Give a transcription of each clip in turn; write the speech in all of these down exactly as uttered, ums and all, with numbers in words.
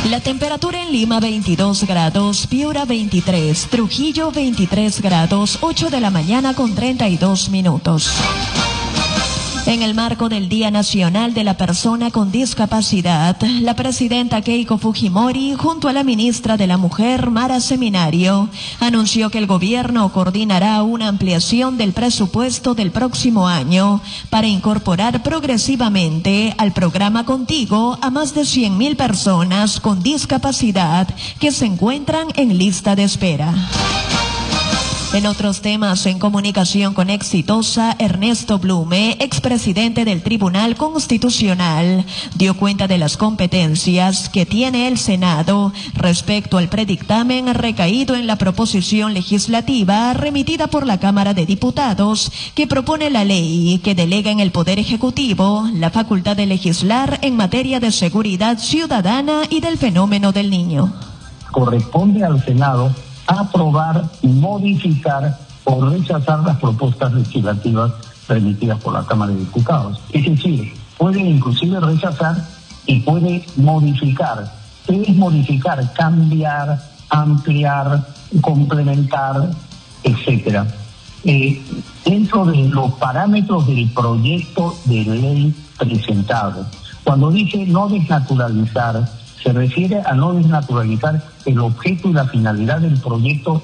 La temperatura en Lima veintidós grados, Piura veintitrés, Trujillo veintitrés grados, ocho de la mañana con treinta y dos minutos. En el marco del Día Nacional de la Persona con Discapacidad, la presidenta Keiko Fujimori, junto a la ministra de la Mujer, Mara Seminario, anunció que el gobierno coordinará una ampliación del presupuesto del próximo año para incorporar progresivamente al programa Contigo a más de cien mil personas con discapacidad que se encuentran en lista de espera. En otros temas, en comunicación con Exitosa, Ernesto Blume, expresidente del Tribunal Constitucional, dio cuenta de las competencias que tiene el Senado respecto al predictamen recaído en la proposición legislativa remitida por la Cámara de Diputados, que propone la ley que delega en el Poder Ejecutivo la facultad de legislar en materia de seguridad ciudadana y del fenómeno del niño. Corresponde al Senado aprobar, modificar o rechazar las propuestas legislativas remitidas por la Cámara de Diputados. Es decir, puede inclusive rechazar y puede modificar. ¿Qué es modificar? Cambiar, ampliar, complementar, etcétera. Eh, dentro de los parámetros del proyecto de ley presentado. Cuando dice no desnaturalizar, se refiere a no desnaturalizar el objeto y la finalidad del proyecto.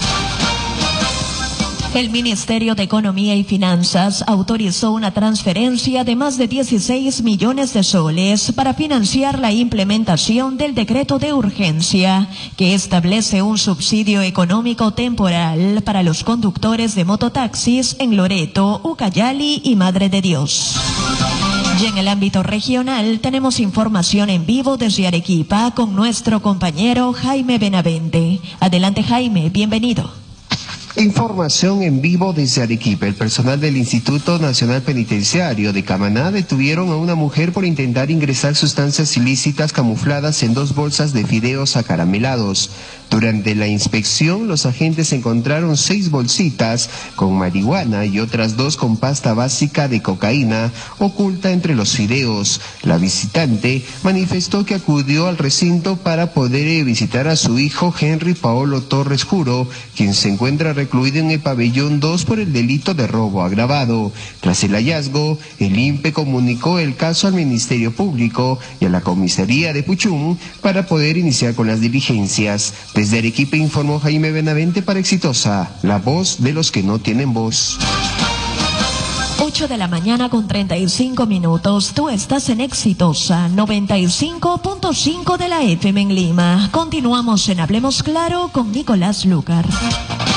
El Ministerio de Economía y Finanzas autorizó una transferencia de más de dieciséis millones de soles para financiar la implementación del decreto de urgencia que establece un subsidio económico temporal para los conductores de mototaxis en Loreto, Ucayali y Madre de Dios. Y en el ámbito regional tenemos información en vivo desde Arequipa con nuestro compañero Jaime Benavente. Adelante, Jaime, bienvenido. Información en vivo desde Arequipa. El personal del Instituto Nacional Penitenciario de Camaná detuvieron a una mujer por intentar ingresar sustancias ilícitas camufladas en dos bolsas de fideos acaramelados. Durante la inspección, los agentes encontraron seis bolsitas con marihuana y otras dos con pasta básica de cocaína oculta entre los fideos. La visitante manifestó que acudió al recinto para poder visitar a su hijo Henry Paolo Torres Juro, quien se encuentra recluido en el pabellón dos por el delito de robo agravado. Tras el hallazgo, el I N P E comunicó el caso al Ministerio Público y a la comisaría de Puchún para poder iniciar con las diligencias. Desde Arequipa informó Jaime Benavente para Exitosa, la voz de los que no tienen voz. ocho de la mañana con treinta y cinco minutos. Tú estás en Exitosa, noventa y cinco punto cinco de la F M en Lima. Continuamos en Hablemos Claro con Nicolás Lucar.